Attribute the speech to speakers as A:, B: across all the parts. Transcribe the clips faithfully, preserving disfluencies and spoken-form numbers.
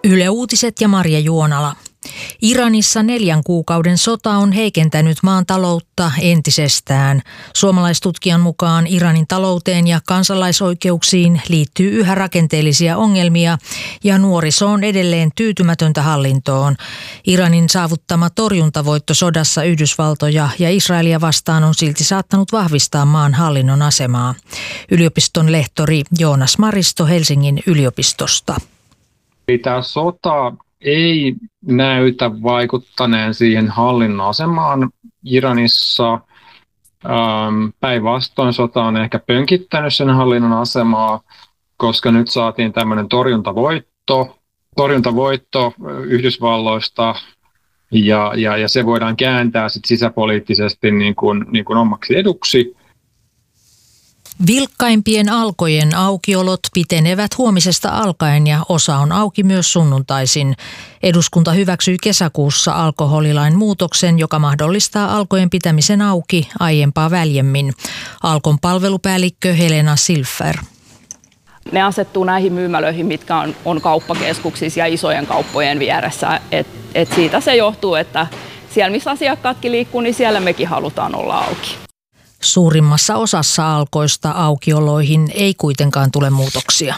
A: Yle Uutiset ja Marja Juonala. Iranissa neljän kuukauden sota on heikentänyt maan taloutta entisestään. Suomalaistutkijan mukaan Iranin talouteen ja kansalaisoikeuksiin liittyy yhä rakenteellisia ongelmia ja nuoriso on edelleen tyytymätöntä hallintoon. Iranin saavuttama torjuntavoitto sodassa Yhdysvaltoja ja Israelia vastaan on silti saattanut vahvistaa maan hallinnon asemaa. Yliopiston lehtori Joonas Maristo Helsingin yliopistosta.
B: Tämä sota ei näytä vaikuttaneen siihen hallinnon asemaan Iranissa. Päinvastoin sota on ehkä pönkittänyt sen hallinnon asemaa, koska nyt saatiin tämmöinen torjuntavoitto, torjuntavoitto Yhdysvalloista ja, ja, ja se voidaan kääntää sit sisäpoliittisesti niin kuin, niin kuin omaksi eduksi.
A: Vilkkaimpien alkojen aukiolot pitenevät huomisesta alkaen ja osa on auki myös sunnuntaisin. Eduskunta hyväksyi kesäkuussa alkoholilain muutoksen, joka mahdollistaa alkojen pitämisen auki aiempaa väljemmin. Alkon palvelupäällikkö Helena Silfer.
C: Ne asettuu näihin myymälöihin, mitkä on, on kauppakeskuksissa ja isojen kauppojen vieressä. Et, et siitä se johtuu, että siellä missä asiakkaatkin liikkuu, niin siellä mekin halutaan olla auki.
A: Suurimmassa osassa alkoista aukioloihin ei kuitenkaan tule muutoksia.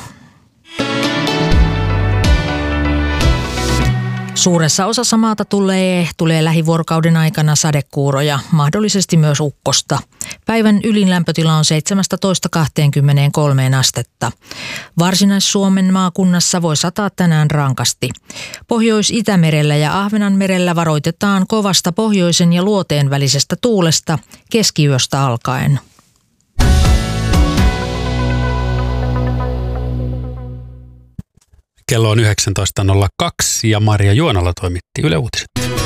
A: Suuressa osassa maata tulee, tulee lähivuorokauden aikana sadekuuroja, mahdollisesti myös ukkosta. Päivän ylin lämpötila on seitsemästätoista kaksikymmentäkolme astetta. Varsinais-Suomen maakunnassa voi sataa tänään rankasti. Pohjois-Itämerellä ja Ahvenanmerellä varoitetaan kovasta pohjoisen ja luoteen välisestä tuulesta keskiyöstä alkaen.
D: Kello on yhdeksäntoista nolla kaksi ja Marja Juonala toimitti Yle Uutiset.